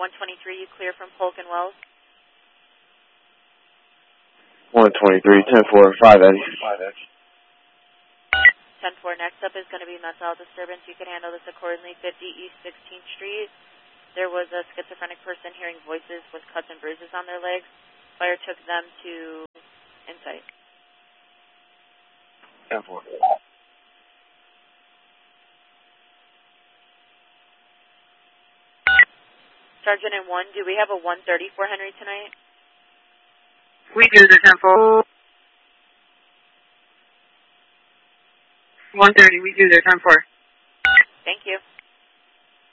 123, you clear from Polk and Wells. 123, 10-4, 5-edge. 10-4, next up is going to be mental disturbance. You can handle this accordingly. 50 East 16th Street. There was a schizophrenic person hearing voices with cuts and bruises on their legs. Fire took them to Insight. 10-4. Sergeant in 1, do we have a 130 for Henry tonight? We do the 10-4. 130, we do the 10-4. Thank you.